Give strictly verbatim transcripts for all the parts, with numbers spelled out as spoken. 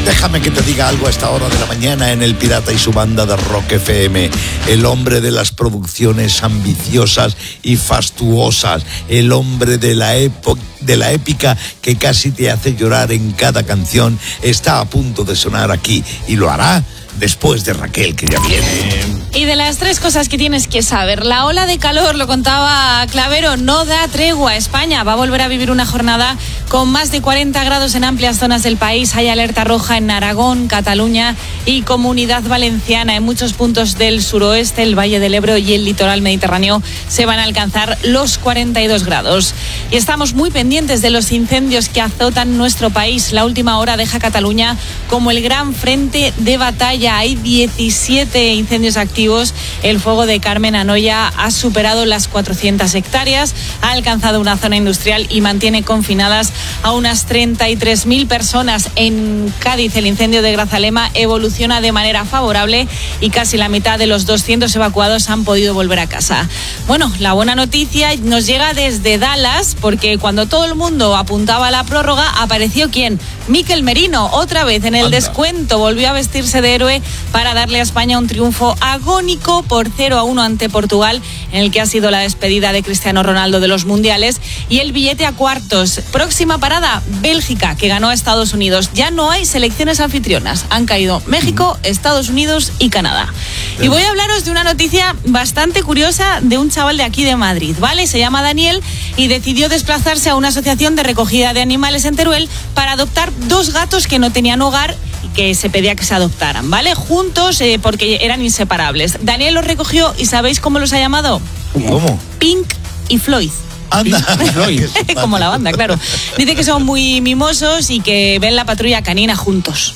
Déjame que te diga algo a esta hora de la mañana en El Pirata y su banda de Rock F M. El hombre de las producciones ambiciosas y fastuosas. El hombre de la época, de la épica que casi te hace llorar en cada canción. Está a punto de sonar aquí y lo hará después de Raquel, que ya viene. Y de las tres cosas que tienes que saber, la ola de calor, lo contaba Clavero, no da tregua. España va a volver a vivir una jornada con más de cuarenta grados en amplias zonas del país. Hay alerta roja en Aragón, Cataluña y Comunidad Valenciana. En muchos puntos del suroeste, el Valle del Ebro y el litoral mediterráneo se van a alcanzar los cuarenta y dos grados. Y estamos muy pendientes de los incendios que azotan nuestro país. La última hora deja Cataluña como el gran frente de batalla. Hay diecisiete incendios activos. El fuego de Carmen Anoia ha superado las cuatrocientas hectáreas, ha alcanzado una zona industrial y mantiene confinadas a unas treinta y tres mil personas. En Cádiz, el incendio de Grazalema evoluciona de manera favorable y casi la mitad de los doscientos evacuados han podido volver a casa. Bueno, la buena noticia nos llega desde Dallas, porque cuando todo el mundo apuntaba a la prórroga, apareció ¿quién? Mikel Merino, otra vez en el Anda. descuento, volvió a vestirse de héroe para darle a España un triunfo agónico por cero a uno ante Portugal, en el que ha sido la despedida de Cristiano Ronaldo de los mundiales, y el billete a cuartos. Próxima parada, Bélgica, que ganó a Estados Unidos. Ya no hay selecciones anfitrionas, han caído México, Estados Unidos y Canadá. Y voy a hablaros de una noticia bastante curiosa de un chaval de aquí de Madrid, ¿vale? Se llama Daniel y decidió desplazarse a una asociación de recogida de animales en Teruel para adoptar dos gatos que no tenían hogar y que se pedía que se adoptaran, ¿vale? Juntos, eh, porque eran inseparables. Daniel los recogió y ¿sabéis cómo los ha llamado? ¿Cómo? Pink y Floyd. Anda. Como la banda, claro. Dice que son muy mimosos y que ven la patrulla canina juntos.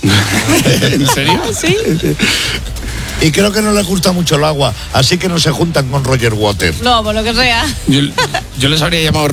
¿En serio? Sí. Y creo que no les gusta mucho el agua, así que no se juntan con Roger Waters. No, por lo que sea. Yo, yo les habría llamado